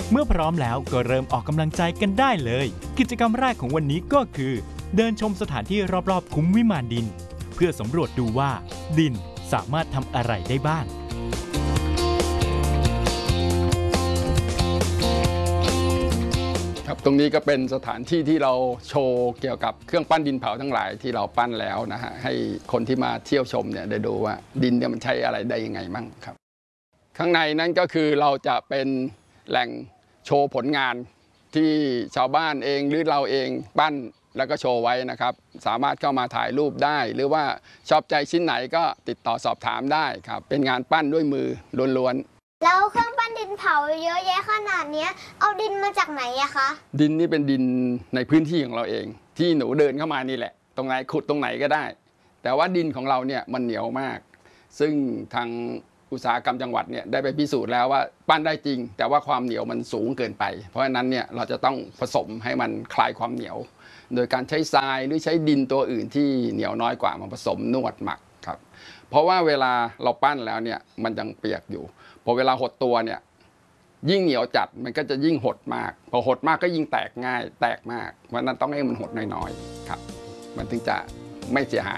เมื่อพร้อมแล้วก็เริ่มออกกำลังใจกันได้เลยกิจกรรมแรกของวันนี้ก็คือเดินชมสถานที่รอบๆคุ้มวิมานดินเพื่อสำรวจดูว่าดินสามารถทำอะไรได้บ้างครับตรงนี้ก็เป็นสถานที่ที่เราโชว์เกี่ยวกับเครื่องปั้นดินเผาทั้งหลายที่เราปั้นแล้วนะฮะให้คนที่มาเที่ยวชมเนี่ยได้ดูว่าดินเนี่ยมันใช้อะไรได้ยังไงมั่งครับข้างในนั้นก็คือเราจะเป็นแหล่งโชว์ผลงานที่ชาวบ้านเองหรือเราเองปั้นแล้วก็โชว์ไว้นะครับสามารถเข้ามาถ่ายรูปได้หรือว่าชอบใจชิ้นไหนก็ติดต่อสอบถามได้ครับเป็นงานปั้นด้วยมือล้วนๆแล้วเครื่องปั้นดินเผาเยอะแยะขนาดนี้เอาดินมาจากไหนอะคะดินนี่เป็นดินในพื้นที่ของเราเองที่หนูเดินเข้ามานี่แหละตรงไหนขุดตรงไหนก็ได้แต่ว่าดินของเราเนี่ยมันเหนียวมากซึ่งทางอุตสาหกรรมจังหวัดเนี่ยได้ไปพิสูจน์แล้วว่าปั้นได้จริงแต่ว่าความเหนียวมันสูงเกินไปเพราะฉะนั้นเนี่ยเราจะต้องผสมให้มันคลายความเหนียวโดยการใช้ทรายหรือใช้ดินตัวอื่นที่เหนียวน้อยกว่ามาผสมนวดหมักครับเพราะว่าเวลาเราปั้นแล้วเนี่ยมันยังเปียกอยู่พอเวลาหดตัวเนี่ยยิ่งเหนียวจัดมันก็จะยิ่งหดมากพอหดมากก็ยิ่งแตกง่ายแตกมากเพราะนั้นต้องให้มันหดน้อยๆครับมันถึงจะไม่เสียหาย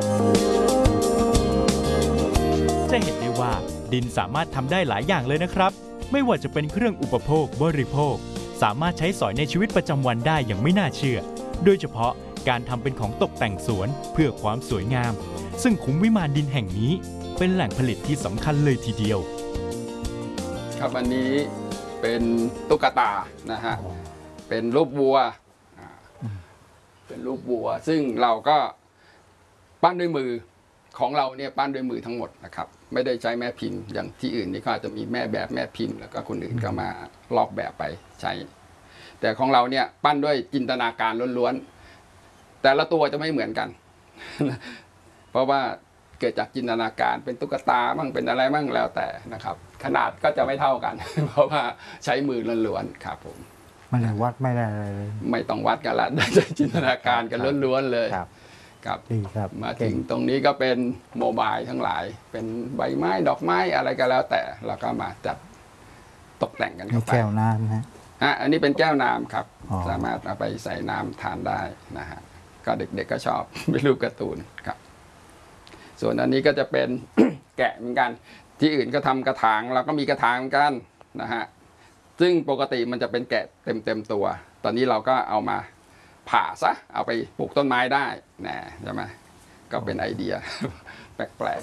จะเห็นได้ว่าดินสามารถทำได้หลายอย่างเลยนะครับไม่ว่าจะเป็นเครื่องอุปโภคบริโภคสามารถใช้สอยในชีวิตประจำวันได้อย่างไม่น่าเชื่อโดยเฉพาะการทำเป็นของตกแต่งสวนเพื่อความสวยงามซึ่งคุ้มวิมานดินแห่งนี้เป็นแหล่งผลิตที่สำคัญเลยทีเดียวครับอันนี้เป็นตุ๊กตานะฮะเป็นรูปวัวเป็นรูปวัวซึ่งเราก็ปั้นด้วยมือของเราเนี่ยปั้นด้วยมือทั้งหมดนะครับไม่ได้ใช้แม่พิมพ์อย่างที่อื่นนี่ก็อาจจะมีแม่แบบแม่พิมพ์แล้วก็คนอื่นก็มาลอกแบบไปใช้แต่ของเราเนี่ยปั้นด้วยจินตนาการล้วนๆแต่ละตัวจะไม่เหมือนกันเพราะว่าเกิดจากจินตนาการเป็นตุ๊กตาบ้างเป็นอะไรบ้างแล้วแต่นะครับขนาดก็จะไม่เท่ากันเพราะว่าใช้มือล้วนๆครับผมไม่ได้วัดไม่ได้อะไรเลยไม่ต้องวัดกันละได้จินตนาการกันล้วนๆเลยครับมาถึงตรงนี้ก็เป็นโมบายทั้งหลายเป็นใบไม้ดอกไม้อะไรก็แล้วแต่เราก็มาจัดตกแต่งกันเข้าไปแก้วน้ำนะอันนี้เป็นแก้วน้ำครับสามารถเอาไปใส่น้ำทานได้นะฮะก็เด็กๆก็ชอบเป็นรูปการ์ตูนครับส่วนอันนี้ก็จะเป็น แกะเหมือนกันที่อื่นก็ทำกระถางเราก็มีกระถางเหมือนกันนะฮะซึ่งปกติมันจะเป็นแกะเต็มตัวตอนนี้เราก็เอามาผ่าซะเอาไปปลูกต้นไม้ได้นะใช่ไหมก็เป็นไอเดีย แปลก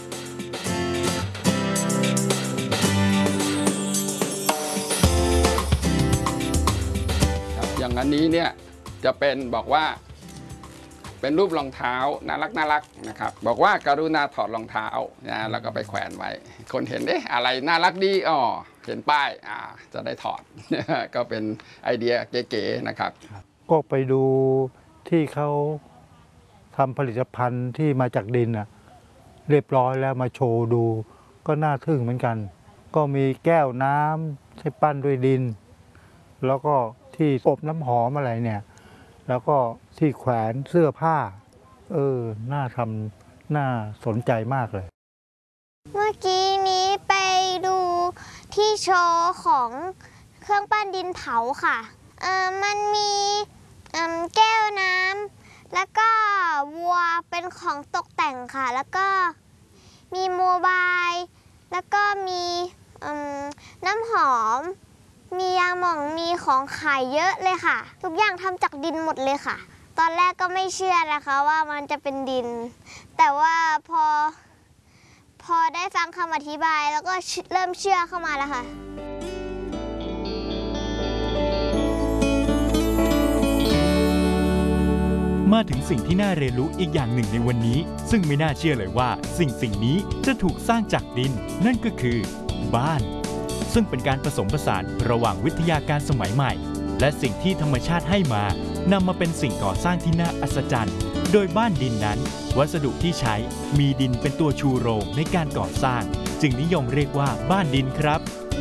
ๆครับอย่างอันนี้เนี่ยจะเป็นบอกว่าเป็นรูปรองเท้าน่ารักนะครับบอกว่าการุณาถอดรองเท้านะแล้วก็ไปแขวนไว้คนเห็นอะไรน่ารักดีเห็นป้ายจะได้ถอด ก็เป็นไอเดียเก๋ๆนะครับก็ไปดูที่เขาทำผลิตภัณฑ์ที่มาจากดินเรียบร้อยแล้วมาโชว์ดูก็น่าทึ่งเหมือนกันก็มีแก้วน้ำที่ปั้นด้วยดินแล้วก็ที่อบน้ำหอมอะไรเนี่ยแล้วก็ที่แขวนเสื้อผ้าน่าทำน่าสนใจมากเลยเมื่อกี้นี้ไปดูที่โชว์ของเครื่องปั้นดินเผาค่ะมันมีแก้วน้ำแล้วก็วัวเป็นของตกแต่งค่ะแล้วก็มีโมบายแล้วก็มีน้ำหอมมียาหม่องมีของขายเยอะเลยค่ะทุกอย่างทำจากดินหมดเลยค่ะตอนแรกก็ไม่เชื่อนะคะว่ามันจะเป็นดินแต่ว่าพอได้ฟังคำอธิบายแล้วก็เริ่มเชื่อเข้ามาแล้วค่ะมาถึงสิ่งที่น่าเรียนรู้อีกอย่างหนึ่งในวันนี้ซึ่งไม่น่าเชื่อเลยว่าสิ่งนี้จะถูกสร้างจากดินนั่นก็คือบ้านซึ่งเป็นการผสมผสานระหว่างวิทยาการสมัยใหม่และสิ่งที่ธรรมชาติให้มานำมาเป็นสิ่งก่อสร้างที่น่าอัศจรรย์โดยบ้านดินนั้นวัสดุที่ใช้มีดินเป็นตัวชูโรงในการก่อสร้างจึงนิยมเรียกว่าบ้านดินครับ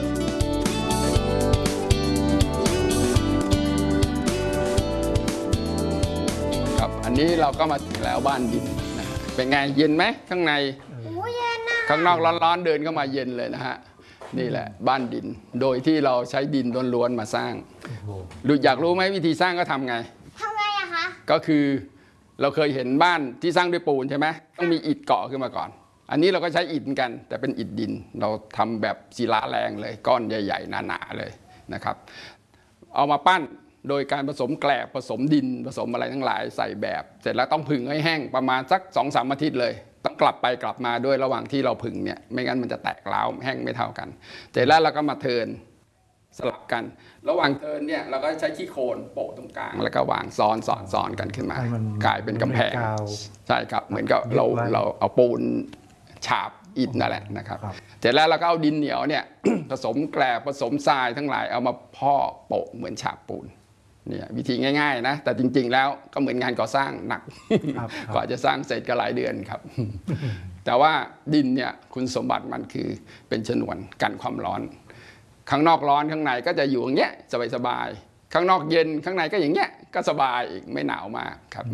อันนี้เราก็มาถึงแล้วบ้านดินนะเป็นไงเย็นไหมข้างในเย็นนะข้างนอกร้อนๆเดินเข้ามาเย็นเลยนะฮะนี่แหละบ้านดินโดยที่เราใช้ดินล้วนๆมาสร้างอยากรู้ไหมวิธีสร้างก็ทำไงทำไงอะคะก็คือเราเคยเห็นบ้านที่สร้างด้วยปูนใช่ไหมต้องมีอิฐเกาะขึ้นมาก่อน อันนี้เราก็ใช้อิฐกันแต่เป็นอิฐดินเราทำแบบศิลาแรงเลยก้อนใหญ่ๆหนาๆเลยนะครับเอามาปั้นโดยการผสมแกลบผสมดินผสมอะไรทั้งหลายใส่แบบเสร็จแล้วต้องผึ่งให้แห้งประมาณสัก 2-3 อาทิตย์เลยต้องกลับไปกลับมาด้วยระหว่างที่เราผึ่งเนี่ยไม่งั้นมันจะแตกร้าวแห้งไม่เท่ากันเสร็จแล้วเราก็มาเทิร์นสลับกันระหว่างเทิร์นเนี่ยเราก็ใช้ขี้โคลนโปะตรงกลางแล้วก็วางซ้อนกันขึ้นมากลายเป็นกำแพงใช่ครับเหมือนกับเราเอาปูนฉาบอิฐนั่นแหละนะครับเสร็จแล้วเราก็เอาดินเหนียวเนี่ย ผสมแกลบผสมทรายทั้งหลายเอามาพ่อโปะเหมือนฉาบปูนเนี่ยวิธีง่ายๆนะแต่จริงๆแล้วก็เหมือนงานก่อสร้างหนัก กว่าจะสร้างเสร็จก็หลายเดือนครับ แต่ว่าดินเนี่ยคุณสมบัติมันคือเป็นฉนวนกันความร้อนข้างนอกร้อนข้างในก็จะอยู่อย่างเงี้ยสบายๆข้างนอกเย็นข้างในก็อย่างเงี้ยก็สบายอีกไม่หนาวมากครับ